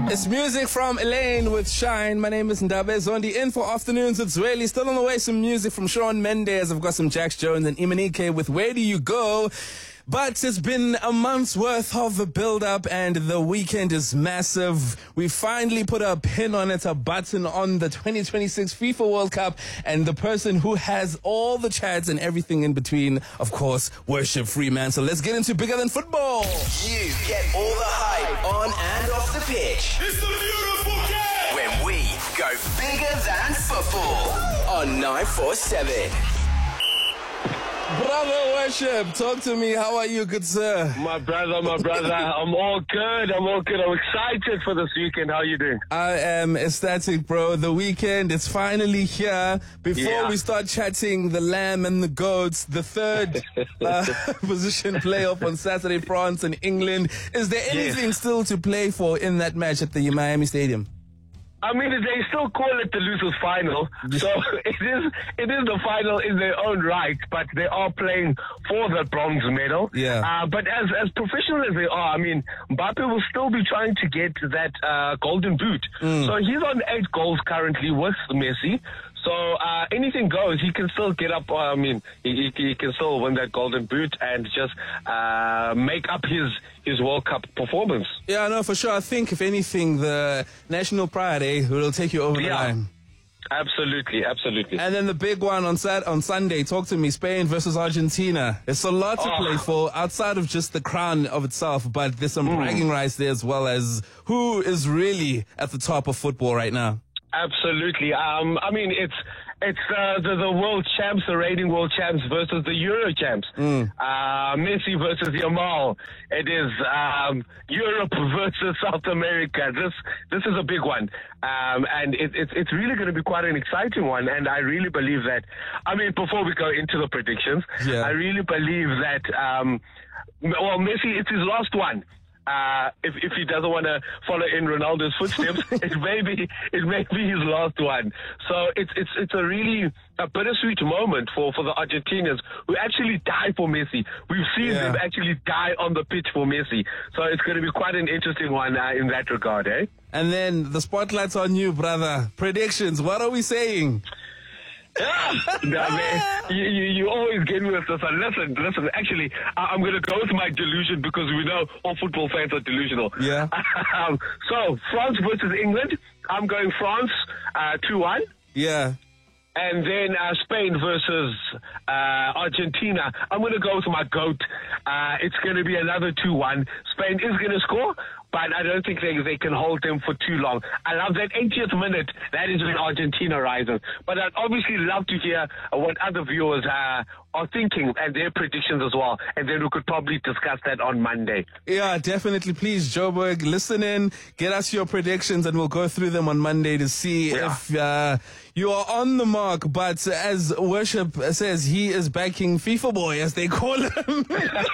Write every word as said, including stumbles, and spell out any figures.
It's music from Elaine with Shine. My name is Ndabe Zondi. In for afternoons, it's really still on the way. Some music from Shawn Mendes. I've got some Jax Jones and Imanike with Where Do You Go? But it's been a month's worth of a build-up, and the weekend is massive. We finally put a pin on it, a button on the twenty twenty-six FIFA World Cup, and the person who has all the chats and everything in between, of course, Worship Freeman. So let's get into Bigger Than Football. You get all the hype on and off the pitch. It's the beautiful game when we go bigger than football on nine four seven. Brother Worship, talk to me. How are you, good sir? My brother, my brother. I'm all good. I'm all good. I'm excited for this weekend. How are you doing? I am ecstatic, bro. The weekend is finally here. Before Yeah. we start chatting the lamb and the goats, the third uh, position playoff on Saturday, France and England. Is there anything Yes. still to play for in that match at the Miami Stadium? I mean, they still call it the losers' final, so it is it is the final in their own right. But they are playing for the bronze medal. Yeah. Uh, but as as professional as they are, I mean, Mbappe will still be trying to get that uh, golden boot. Mm. So he's on eight goals currently with Messi. So uh, anything goes. He can still get up. Uh, I mean, he, he, he can still win that golden boot and just uh, make up his his World Cup performance. Yeah, no, for sure. I think, if anything, the national pride, eh, will take you over the Yeah. line. Absolutely, absolutely. And then the big one on Sat on Sunday. Talk to me. Spain versus Argentina. It's a lot to Oh. play for outside of just the crown of itself, but there's some Mm. bragging rights there as well as who is really at the top of football right now. Absolutely. Um, I mean, it's it's uh, the, the world champs, the reigning world champs versus the Euro champs. Mm. Uh, Messi versus Yamal. It is um, Europe versus South America. This this is a big one, um, and it, it's it's really going to be quite an exciting one. And I really believe that. I mean, before we go into the predictions, Yeah. I really believe that. Um, well, Messi, it's his last one. Uh, if, if he doesn't want to follow in Ronaldo's footsteps, it may be, it may be his last one. So it's, it's, it's a really a bittersweet moment for, for the Argentinians who actually die for Messi. We've seen Yeah. them actually die on the pitch for Messi. So it's going to be quite an interesting one uh, in that regard, eh? And then the spotlight's on you, brother. Predictions. What are we saying? Nah, man, you, you, you always get me with this one. Listen, listen, actually, I, I'm going to go with my delusion because we know all football fans are delusional. Yeah. um, so, France versus England. I'm going France uh, two one. Yeah. And then uh, Spain versus uh, Argentina. I'm going to go with my GOAT. Uh, it's going to be another two one. Spain is going to score, but I don't think they, they can hold them for too long. I love that eightieth minute. That is when Argentina rises. But I'd obviously love to hear uh, what other viewers uh, are thinking and their predictions as well. And then we could probably discuss that on Monday. Yeah, definitely. Please, Joburg, listen in, get us your predictions, and we'll go through them on Monday to see Yeah. if uh, you are on the mark. But as Worship says, he is backing FIFA boy, as they call him.